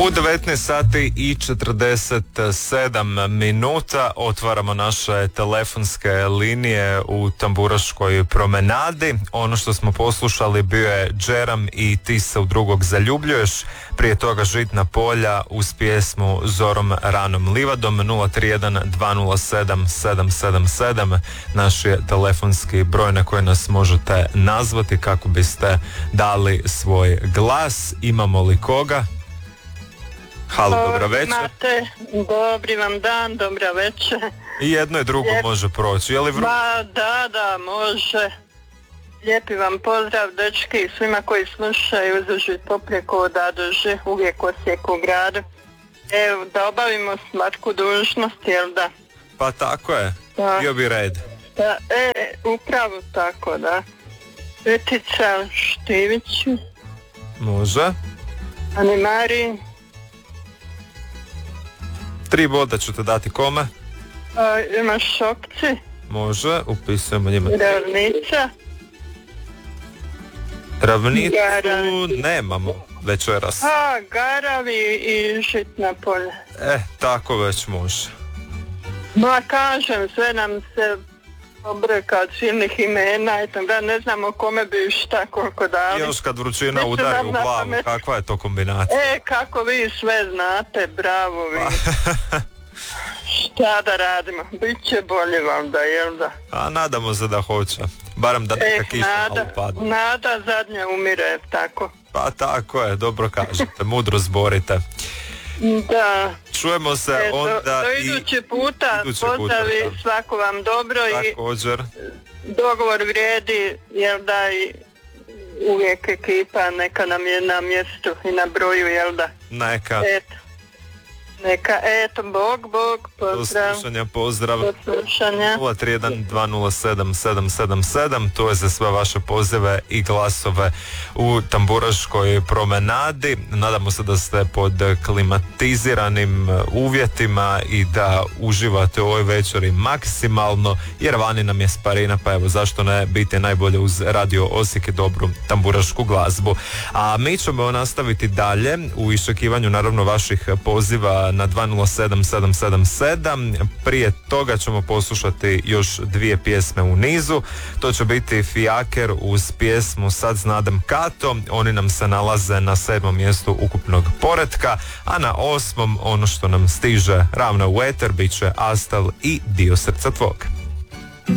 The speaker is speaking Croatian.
U 19 sati i 47 minuta otvaramo naše telefonske linije u Tamburaškoj promenadi. Ono što smo poslušali bio je Džeram i Ti se u drugog zaljubljuješ. Prije toga Žitna polja uz pjesmu Zorom ranom livadom. 031 207 777 naš je telefonski broj na koji nas možete nazvati kako biste dali svoj glas. Imamo li koga? Halo, dobra večer. Imate, dobri vam dan, dobra večer. I jedno i drugo može proći, je li Da, može. Lijepi vam pozdrav, dečki, i svima koji slušaju uzduži Topljeko od A do Ž, uvijek Osijek u gradu. Evo, da obavimo slatku dužnost, jel da? Pa tako je, bio bi red. Da, upravo tako, da. Petica Štiviću. Može. Ani Mariji. 3 boda ću te dati kome? Imaš Šokci. Može, upisujemo njima. Ravnicu nemamo večeras. Garavi i Žitna polja. Tako već može. Ma kažem, sve nam se obreka od silnih imena, da ne znamo kome bi šta koliko dali. Još kad vrućina udari u glavu, kakva je to kombinacija? Kako vi sve znate, bravo vi. Šta da radimo, bit će bolje vam da, jel da? A nadamo se da hoće, barem da neka kiša malo padne. Nada zadnja umire, tako. Pa tako je, dobro kažete, mudro zborite. Da. Čujemo se onda do idući puta, pozdravi, svako vam dobro. Također. I dogovor vrijedi, jel da, i uvijek ekipa neka nam je na mjestu i na broju, jel da? Neka. Neka, Bog, pozdrav. Do slušanja, pozdrav. Do slušanja. 031 207 777, to je za sve vaše pozive i glasove u Tamburaškoj promenadi. Nadamo se da ste pod klimatiziranim uvjetima i da uživate u ovoj večeri maksimalno, jer vani nam je sparina, pa evo zašto ne biti najbolje uz Radio Osijek i dobru tamburašku glazbu. A mi ćemo nastaviti dalje u iščekivanju naravno vaših poziva na 207 Prije toga ćemo poslušati još 2 pjesme u nizu. To će biti Fijaker uz pjesmu Sad znadem Kato. Oni nam se nalaze na 7. mjestu ukupnog poretka, a na 8. ono što nam stiže ravno u eter bit će Astal i Dio srca tvog.